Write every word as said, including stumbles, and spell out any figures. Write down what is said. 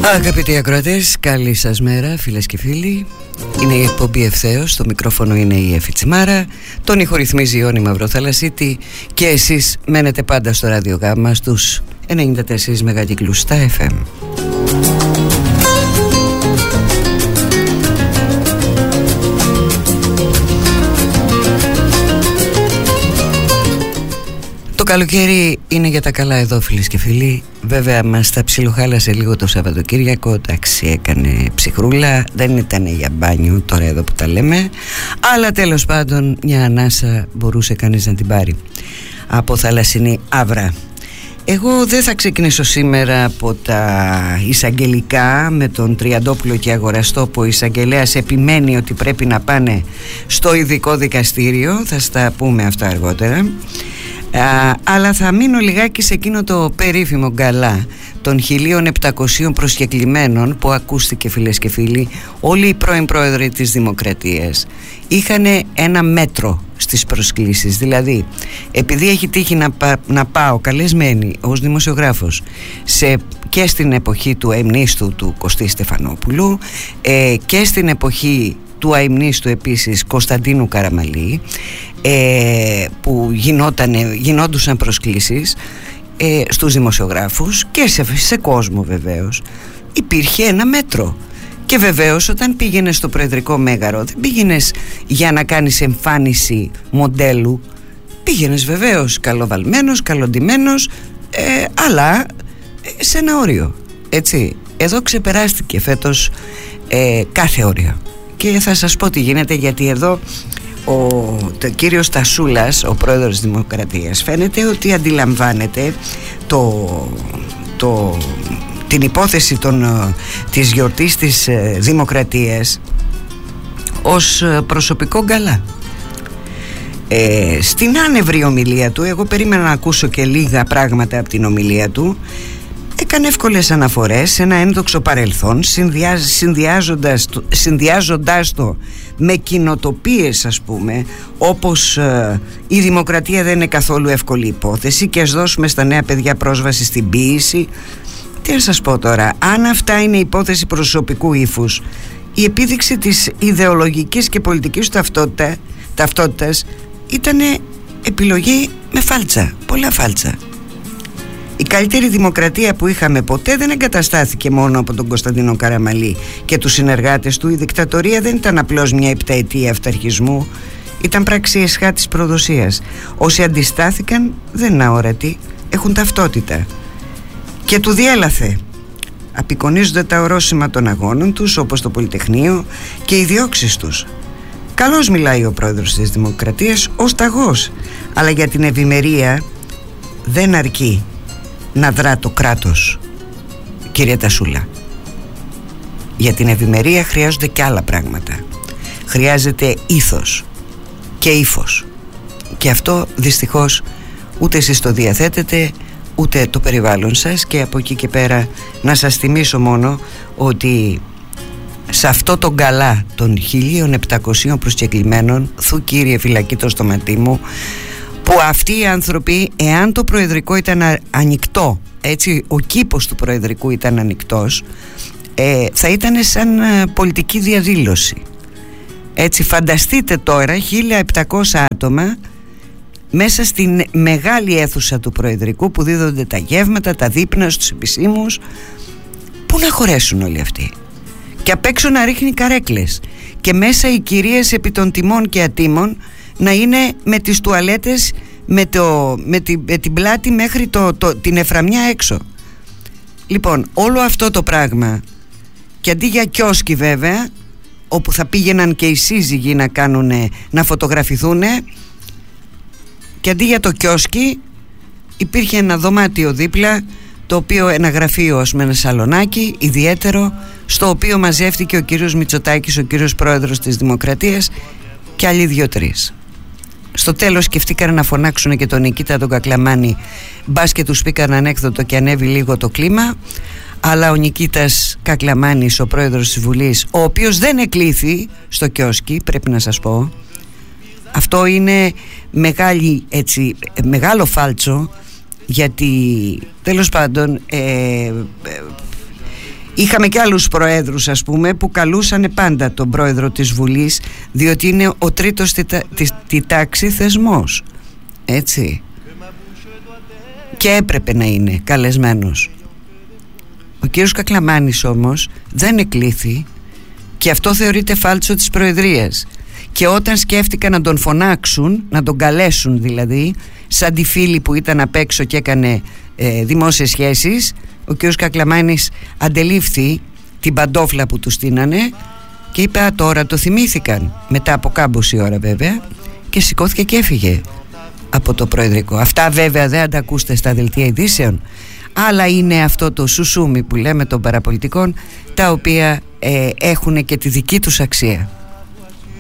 Αγαπητοί ακροατές, καλή σας μέρα φίλες και φίλοι. Είναι η εκπομπή Ευθέως, στο μικρόφωνο είναι η Εφη Τσιμάρα, τον ηχορυθμίζει η Όνη Μαυροθαλασσίτη και εσείς μένετε πάντα στο ραδιογάμμα στους ενενήντα τέσσερα μεγακύκλους στα εφ εμ. Το καλοκαίρι είναι για τα καλά εδώ φίλες και φίλοι. Βέβαια μας τα ψιλοχάλασε λίγο το Σαββατοκύριακο. Εντάξει, έκανε ψυχρούλα, δεν ήταν για μπάνιο τώρα εδώ που τα λέμε, αλλά τέλος πάντων μια ανάσα μπορούσε κανείς να την πάρει από θαλασσινή άβρα. Εγώ δεν θα ξεκινήσω σήμερα από τα εισαγγελικά με τον Τριαντόπουλο και Αγοραστό, που ο εισαγγελέας επιμένει ότι πρέπει να πάνε στο ειδικό δικαστήριο. Θα στα πούμε αυτά αργότερα. Α, αλλά θα μείνω λιγάκι σε εκείνο το περίφημο γκαλά των χίλια επτακοσίων προσκεκλημένων που ακούστηκε, φίλες και φίλοι. Όλοι οι πρώην πρόεδροι της Δημοκρατίας είχαν ένα μέτρο στις προσκλήσεις. Δηλαδή, επειδή έχει τύχει να, πα, να πάω καλεσμένη ως δημοσιογράφος σε, και στην εποχή του αημνίστου του Κωστή Στεφανόπουλου ε, και στην εποχή του αημνίστου επίσης Κωνσταντίνου Καραμαλή, ε, που γινότανε, γινόντουσαν προσκλήσεις ε, στους δημοσιογράφους και σε, σε κόσμο βεβαίως, υπήρχε ένα μέτρο. Και βεβαίως όταν πήγαινες στο Προεδρικό Μέγαρο δεν πήγαινες για να κάνεις εμφάνιση μοντέλου, πήγαινες βεβαίως καλοβαλμένος, καλοντυμένος, ε, αλλά σε ένα όριο, έτσι. Εδώ ξεπεράστηκε φέτος ε, κάθε όριο. Και θα σας πω τι γίνεται, γιατί εδώ ο το κύριος Τασούλας, ο πρόεδρος της Δημοκρατίας, φαίνεται ότι αντιλαμβάνεται το, το, την υπόθεση των, της γιορτής της Δημοκρατίας ως προσωπικό γκαλά. Ε, στην άνευρη ομιλία του, εγώ περίμενα να ακούσω και λίγα πράγματα από την ομιλία του, έκανε εύκολες αναφορές σε ένα ένδοξο παρελθόν, συνδυάζοντας, συνδυάζοντας το με κοινοτοπίες, ας πούμε, όπως ε, η δημοκρατία δεν είναι καθόλου εύκολη υπόθεση και ας δώσουμε στα νέα παιδιά πρόσβαση στην ποίηση. Τι να σας πω τώρα, αν αυτά είναι υπόθεση προσωπικού ύφους, η επίδειξη της ιδεολογικής και πολιτικής ταυτότητα, ταυτότητας ήταν επιλογή με φάλτσα, πολλά φάλτσα. Η καλύτερη δημοκρατία που είχαμε ποτέ δεν εγκαταστάθηκε μόνο από τον Κωνσταντίνο Καραμαλή και τους συνεργάτες του. Η δικτατορία δεν ήταν απλώς μια επταετία αυταρχισμού, ήταν πράξη εσχά της προδοσίας. Όσοι αντιστάθηκαν δεν είναι αόρατοι, έχουν ταυτότητα. Και του διέλαθε. Απεικονίζονται τα ορόσημα των αγώνων τους, όπως το Πολυτεχνείο, και οι διώξεις τους. Καλώς μιλάει ο πρόεδρος της Δημοκρατίας ως ταγός, αλλά για την ευημερία δεν αρκεί να δρά το κράτος, κύριε Τασούλα. Για την ευημερία χρειάζονται και άλλα πράγματα. Χρειάζεται ήθος και ύφος, και αυτό δυστυχώς ούτε εσείς το διαθέτετε, ούτε το περιβάλλον σας. Και από εκεί και πέρα να σας θυμίσω μόνο ότι σε αυτό το γκαλά των χίλια επτακοσίων προσκεκλημένων, θου κύριε φυλακή το στοματί μου, που αυτοί οι άνθρωποι, εάν το προεδρικό ήταν ανοιχτό, έτσι, ο κήπος του προεδρικού ήταν ανοιχτός, ε, θα ήταν σαν ε, πολιτική διαδήλωση. Έτσι, φανταστείτε τώρα χίλια επτακόσια άτομα μέσα στην μεγάλη αίθουσα του προεδρικού, που δίδονται τα γεύματα, τα δείπνα στους επισήμους. Πού να χωρέσουν όλοι αυτοί? Και απ' έξω να ρίχνει καρέκλες, και μέσα οι κυρίες επί των τιμών και ατίμων να είναι με τις τουαλέτες με, το, με, τη, με την πλάτη μέχρι το, το, την εφραμιά έξω. Λοιπόν, όλο αυτό το πράγμα, και αντί για κιόσκι βέβαια, όπου θα πήγαιναν και οι σύζυγοι να κάνουνε, να φωτογραφηθούνε, και αντί για το κιόσκι υπήρχε ένα δωμάτιο δίπλα, το οποίο, ένα γραφείο, ας πούμε, ένα σαλονάκι ιδιαίτερο, στο οποίο μαζεύτηκε ο κύριος Μητσοτάκης, ο κύριος πρόεδρος της Δημοκρατίας, και άλλοι δύο-τρεις. Στο τέλος σκεφτήκαν να φωνάξουν και τον Νικήτα τον Κακλαμάνη, μπας και τους πήκαν ανέκδοτο και ανέβει λίγο το κλίμα. Αλλά ο Νικήτας Κακλαμάνης, ο πρόεδρος της Βουλής, ο οποίος δεν εκλήθη στο κιόσκι, πρέπει να σας πω, αυτό είναι μεγάλη, έτσι, μεγάλο φάλτσο, γιατί τέλος πάντων ε, ε, Είχαμε και άλλους προέδρους, ας πούμε, που καλούσανε πάντα τον πρόεδρο της Βουλής, διότι είναι ο τρίτος τη τάξη θεσμός, έτσι, και έπρεπε να είναι καλεσμένος. Ο κύριος Κακλαμάνης όμως δεν εκλήθη και αυτό θεωρείται φάλτσο της Προεδρίας. Και όταν σκέφτηκαν να τον φωνάξουν, να τον καλέσουν δηλαδή, σαν τη φίλη που ήταν απ' έξω και έκανε ε, δημόσιες σχέσεις, ο κύριος Κακλαμάνης αντελήφθη την παντόφλα που του στείνανε και είπε, α, τώρα το θυμήθηκαν, μετά από κάμποση ώρα βέβαια, και σηκώθηκε και έφυγε από το Προεδρικό. Αυτά βέβαια δεν τα ακούσετε στα δελτία ειδήσεων, αλλά είναι αυτό το σουσούμι που λέμε των παραπολιτικών, τα οποία ε, έχουν και τη δική τους αξία.